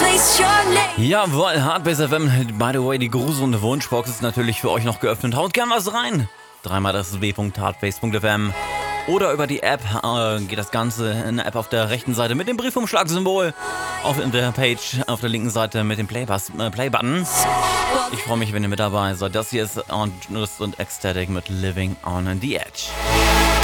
Jawohl, Hardbase FM, by the way, die gruselnde Wunschbox ist natürlich für euch noch geöffnet. Haut gern was rein. Dreimal das w.hardbase.fm oder über die App geht das Ganze in der App auf der rechten Seite mit dem Briefumschlagsymbol, auf der Page auf der linken Seite mit dem Play-Button. Ich freue mich, wenn ihr mit dabei seid. Das hier ist On und Ecstatic mit Living on the Edge.